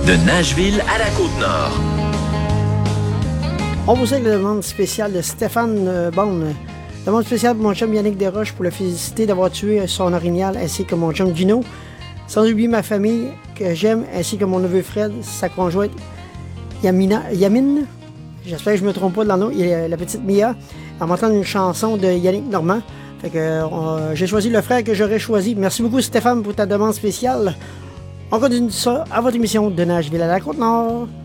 De Nashville à la Côte-Nord. On vous salue la demande spéciale de Stéphane Bonne. Demande spéciale pour mon chum Yannick Desroches pour le féliciter d'avoir tué son orignal ainsi que mon chum Gino. Sans oublier ma famille que j'aime ainsi que mon neveu Fred, sa conjointe Yamine. J'espère que je ne me trompe pas dans le nom. Et la petite Mia. En m'entendant une chanson de Yannick Normand. Fait que j'ai choisi le frère que j'aurais choisi. Merci beaucoup Stéphane pour ta demande spéciale. On continue ça à votre émission de Nashville à la Côte-Nord.